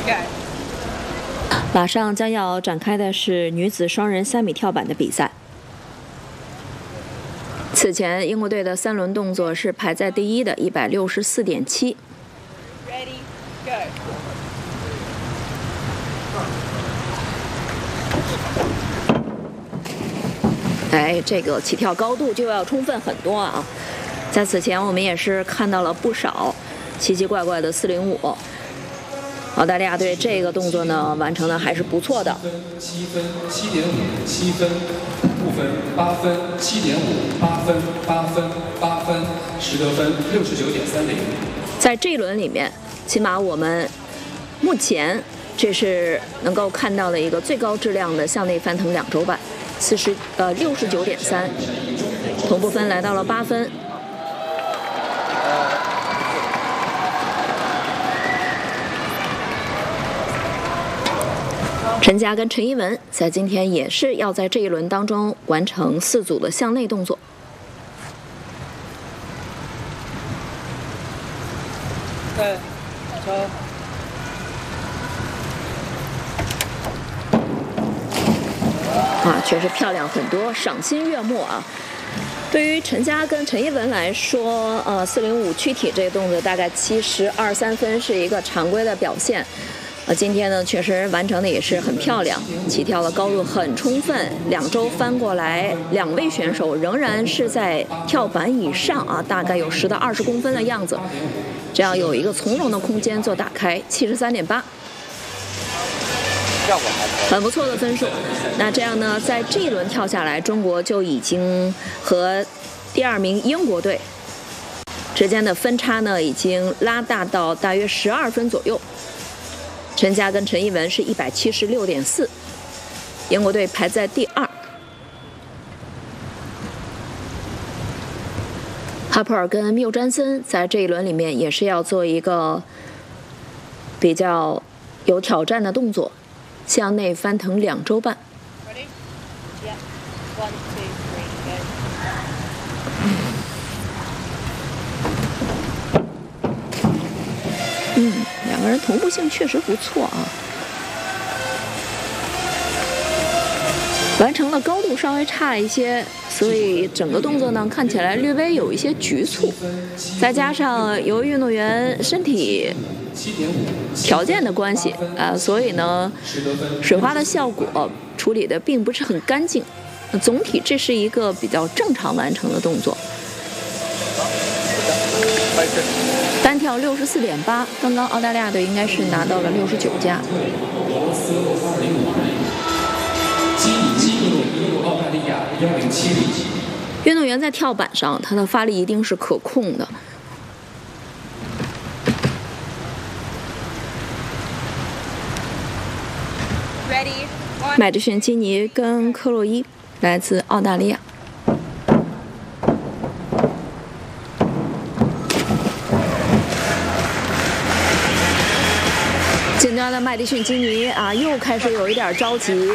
马上将要展开的是女子双人3米跳板的比赛。此前，英国队的3轮动作是排在第一的164.7。哎，这个起跳高度就要充分很多啊！在此前，我们也是看到了不少奇奇怪怪的405。澳大利亚队这个动作呢，完成的还是不错的。 7分、7.5、7分，不分8分、7.5、8分、8分、8分，10得分69.30。 在这一轮里面，起码我们目前这是能够看到的一个最高质量的向内翻腾2轴板，69.3，同步分来到了8分。陈佳跟陈一文在今天也是要在这一轮当中完成4组的向内动作。 对，走。 确实漂亮很多，赏心悦目啊！对于陈佳跟陈一文来说，405躯体这个动作大概72.3分是一个常规的表现。今天呢，确实完成的也是很漂亮，起跳的高度很充分，2周翻过来，2位选手仍然是在跳板以上啊，大概有10到20公分的样子，这样有一个从容的空间做打开，73.8。很不错的分数。那这样呢，在这一轮跳下来，中国就已经和第2名英国队之间的分差呢，已经拉大到大约12分左右。陈佳跟陈一文是176.4，英国队排在第2。哈珀尔跟缪詹森在这一轮里面也是要做一个比较有挑战的动作，向内翻腾2轴半。2个人同步性确实不错啊，完成的高度稍微差一些，所以整个动作呢看起来略微有一些局促，再加上由于运动员身体条件的关系所以呢水花的效果处理的并不是很干净，总体这是一个比较正常完成的动作。单跳64.8，刚刚澳大利亚队应该是拿到了69加。运动员在跳板上，他的发力一定是可控的。麦迪逊基尼跟克洛伊来自澳大利亚。紧张的麦迪逊基尼又开始有一点着急。